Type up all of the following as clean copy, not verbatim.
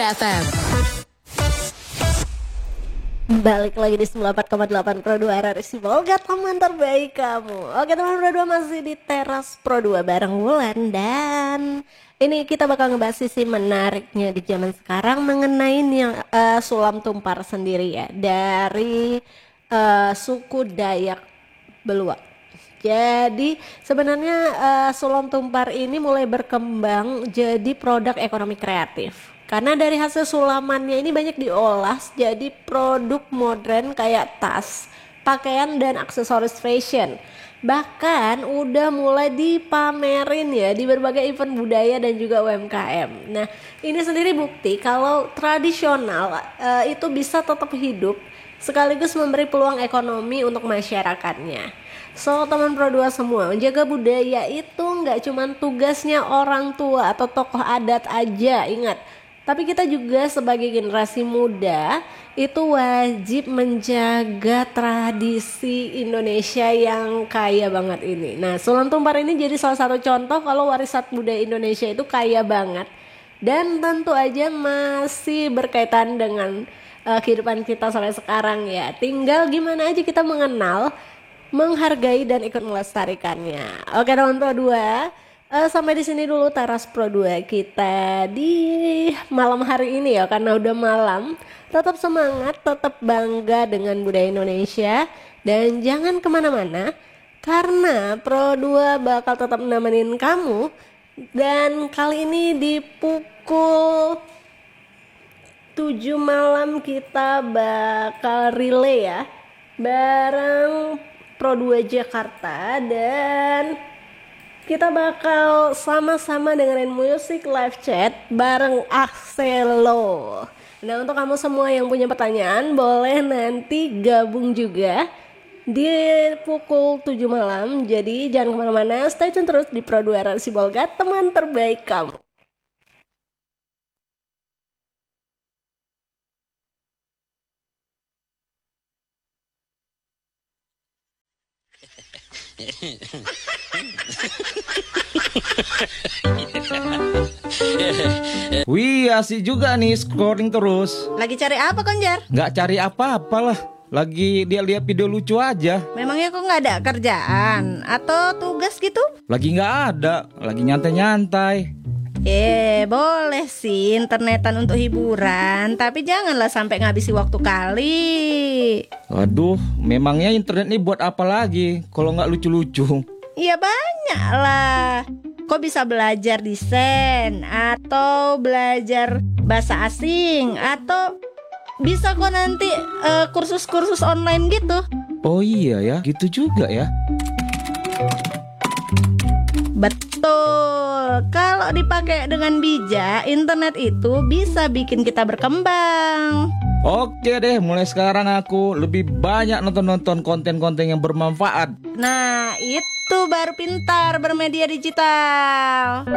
FM. Balik lagi di 94,8 Pro 2 RRI Sibolga, teman terbaik kamu. Oke teman Pro 2, masih di teras Pro 2 bareng Wulan. Dan ini kita bakal ngebahas sisi menariknya di zaman sekarang mengenai yang sulam tumpar sendiri ya, dari suku Dayak Belua. Jadi sebenarnya sulam tumpar ini mulai berkembang jadi produk ekonomi kreatif. Karena dari hasil sulamannya ini banyak diolah jadi produk modern kayak tas, pakaian dan aksesoris fashion. Bahkan udah mulai dipamerin ya di berbagai event budaya dan juga UMKM. Nah, ini sendiri bukti kalau tradisional itu bisa tetap hidup sekaligus memberi peluang ekonomi untuk masyarakatnya. So teman Pro 2 semua, menjaga budaya itu nggak cuma tugasnya orang tua atau tokoh adat aja, ingat. Tapi kita juga sebagai generasi muda itu wajib menjaga tradisi Indonesia yang kaya banget ini. Nah, sulam tumpar ini jadi salah satu contoh kalau warisan budaya Indonesia itu kaya banget. Dan tentu aja masih berkaitan dengan kehidupan kita sampai sekarang ya. Tinggal gimana aja kita mengenal, menghargai dan ikut melestarikannya. Oke teman Pro 2. Sampai di sini dulu teras Pro 2 kita di malam hari ini ya, karena udah malam. Tetap semangat, tetap bangga dengan budaya Indonesia, dan jangan kemana-mana karena Pro 2 bakal tetap nemenin kamu. Dan kali ini di pukul 7 malam kita bakal relay ya bareng Pro 2 Jakarta, dan kita bakal sama-sama dengerin musik live chat bareng Axelo. Nah, untuk kamu semua yang punya pertanyaan boleh nanti gabung juga di pukul 7 malam. Jadi jangan kemana-mana, stay tune terus di Pro 2 RRI Sibolga, teman terbaik kamu. Wih, asik juga nih scrolling terus. Lagi cari apa Konjar? Nggak cari apa-apalah, lagi dia lihat video lucu aja. Memangnya kok nggak ada kerjaan atau tugas gitu? Lagi nggak ada, lagi nyantai-nyantai. Boleh sih internetan untuk hiburan, tapi janganlah sampai ngabisi waktu kali. Waduh, memangnya internet ini buat apa lagi kalau nggak lucu-lucu? Iya banyak lah. Kok bisa belajar desain, atau belajar bahasa asing, atau bisa kok nanti kursus-kursus online gitu. Oh iya ya, gitu juga ya. Betul, kalau dipakai dengan bijak, internet itu bisa bikin kita berkembang. Oke deh, mulai sekarang aku lebih banyak nonton-nonton konten-konten yang bermanfaat. Nah, itu baru pintar bermedia digital.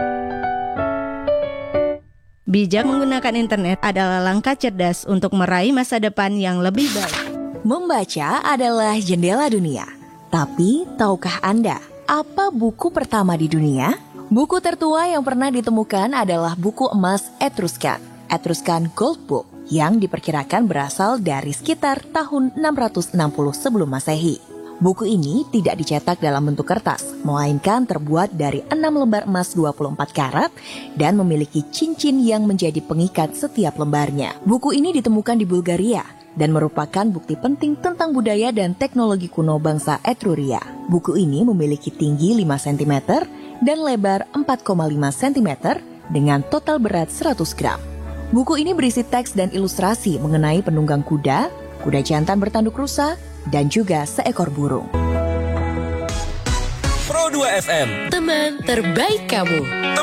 Bijak menggunakan internet adalah langkah cerdas untuk meraih masa depan yang lebih baik. Membaca adalah jendela dunia. Tapi, tahukah Anda apa buku pertama di dunia? Buku tertua yang pernah ditemukan adalah buku emas Etruscan, Etruscan Gold Book, yang diperkirakan berasal dari sekitar tahun 660 sebelum Masehi. Buku ini tidak dicetak dalam bentuk kertas, melainkan terbuat dari 6 lembar emas 24 karat dan memiliki cincin yang menjadi pengikat setiap lembarnya. Buku ini ditemukan di Bulgaria dan merupakan bukti penting tentang budaya dan teknologi kuno bangsa Etruria. Buku ini memiliki tinggi 5 cm dan lebar 4,5 cm dengan total berat 100 gram. Buku ini berisi teks dan ilustrasi mengenai penunggang kuda, kuda jantan bertanduk rusa, dan juga seekor burung. Pro 2 FM, Teman terbaik kamu.